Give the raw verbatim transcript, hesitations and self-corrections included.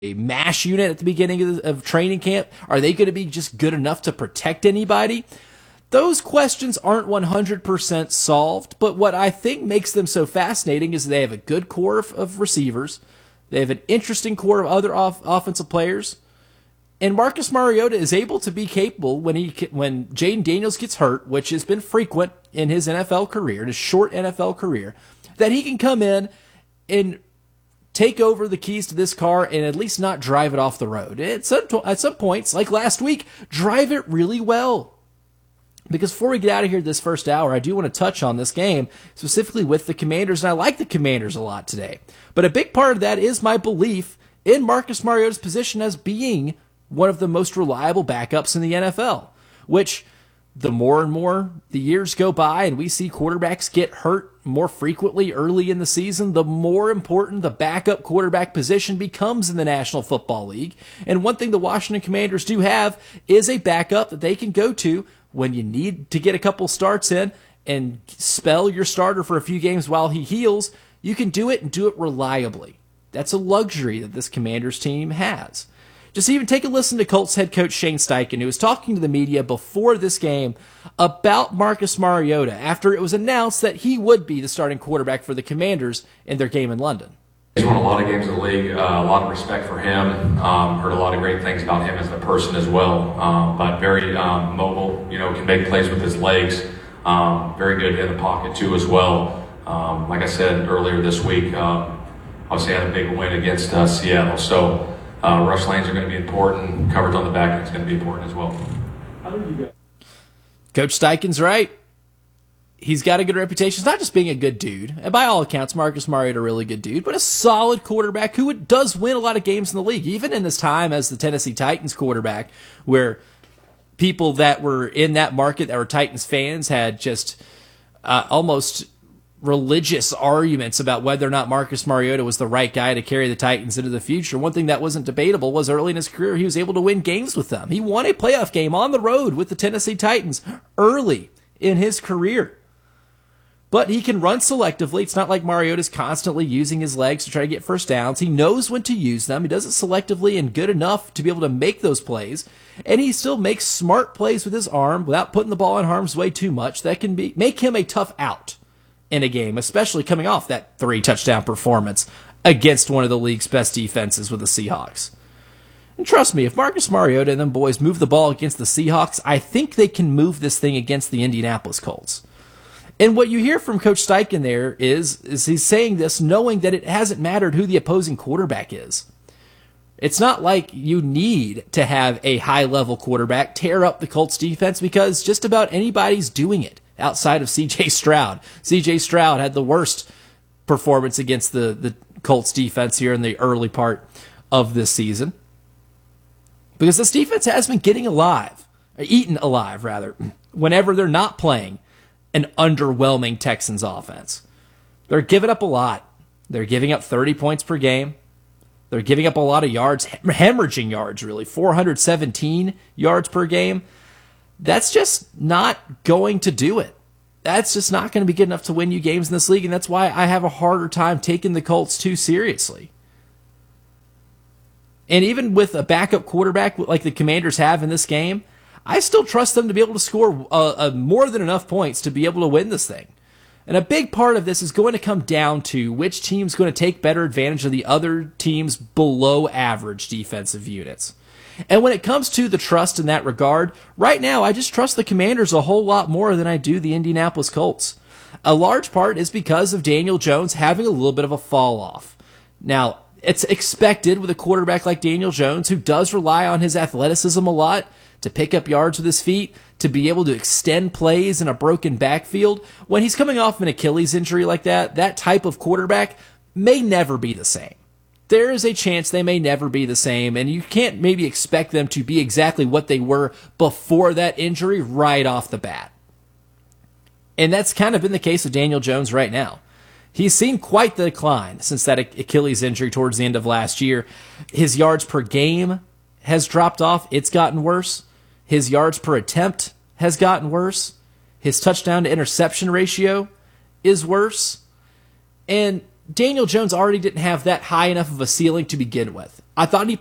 a mash unit at the beginning of, the, of training camp? Are they going to be just good enough to protect anybody? Those questions aren't one hundred percent solved, but what I think makes them so fascinating is they have a good core of, of receivers. They have an interesting core of other off, offensive players. And Marcus Mariota is able to be capable when he when Jayden Daniels gets hurt, which has been frequent in his N F L career, in his short N F L career, that he can come in and take over the keys to this car and at least not drive it off the road. At some, at some points, like last week, drive it really well. Because before we get out of here this first hour, I do want to touch on this game, specifically with the Commanders, and I like the Commanders a lot today. But a big part of that is my belief in Marcus Mariota's position as being one of the most reliable backups in the N F L, which the more and more the years go by and we see quarterbacks get hurt more frequently early in the season, the more important the backup quarterback position becomes in the National Football League. And one thing the Washington Commanders do have is a backup that they can go to when you need to get a couple starts in and spell your starter for a few games while he heals. You can do it and do it reliably. That's a luxury that this Commanders team has. Just even take a listen to Colts head coach Shane Steichen, who was talking to the media before this game about Marcus Mariota after it was announced that he would be the starting quarterback for the Commanders in their game in London. He's won a lot of games in the league, uh, a lot of respect for him. Um, heard a lot of great things about him as a person as well, um, but very um, mobile, you know, can make plays with his legs. Um, very good in the pocket too as well. Um, like I said earlier this week, um, obviously had a big win against uh, Seattle. So uh, rush lanes are going to be important. Coverage on the back end is going to be important as well. Coach Steichen's right. He's got a good reputation. He's not just being a good dude. And by all accounts, Marcus Mariota a really good dude, but a solid quarterback who does win a lot of games in the league, even in his time as the Tennessee Titans quarterback, where people that were in that market that were Titans fans had just uh, almost religious arguments about whether or not Marcus Mariota was the right guy to carry the Titans into the future. One thing that wasn't debatable was early in his career, he was able to win games with them. He won a playoff game on the road with the Tennessee Titans early in his career. But he can run selectively. It's not like Mariota's constantly using his legs to try to get first downs. He knows when to use them. He does it selectively and good enough to be able to make those plays. And he still makes smart plays with his arm without putting the ball in harm's way too much. That can be make him a tough out in a game, especially coming off that three touchdown performance against one of the league's best defenses with the Seahawks. And trust me, if Marcus Mariota and them boys move the ball against the Seahawks, I think they can move this thing against the Indianapolis Colts. And what you hear from Coach Steichen there is, is he's saying this knowing that it hasn't mattered who the opposing quarterback is. It's not like you need to have a high-level quarterback tear up the Colts defense because just about anybody's doing it outside of C J Stroud. C J Stroud had the worst performance against the, the Colts defense here in the early part of this season because this defense has been getting alive, or eaten alive, rather, whenever they're not playing an underwhelming Texans offense. They're giving up a lot. They're giving up thirty points per game. They're giving up a lot of yards, hemorrhaging yards, really, four hundred seventeen yards per game. That's just not going to do it. That's just not going to be good enough to win you games in this league, and that's why I have a harder time taking the Colts too seriously. And even with a backup quarterback like the Commanders have in this game, I still trust them to be able to score uh, uh, more than enough points to be able to win this thing. And a big part of this is going to come down to which team's going to take better advantage of the other team's below average defensive units. And when it comes to the trust in that regard, right now I just trust the Commanders a whole lot more than I do the Indianapolis Colts. A large part is because of Daniel Jones having a little bit of a fall off. Now, it's expected with a quarterback like Daniel Jones, who does rely on his athleticism a lot, to pick up yards with his feet, to be able to extend plays in a broken backfield. When he's coming off an Achilles injury like that, that type of quarterback may never be the same. There is a chance they may never be the same, and you can't maybe expect them to be exactly what they were before that injury right off the bat. And that's kind of been the case of Daniel Jones right now. He's seen quite the decline since that Achilles injury towards the end of last year. His yards per game has dropped off. It's gotten worse. His yards per attempt has gotten worse. His touchdown to interception ratio is worse. And Daniel Jones already didn't have that high enough of a ceiling to begin with. I thought he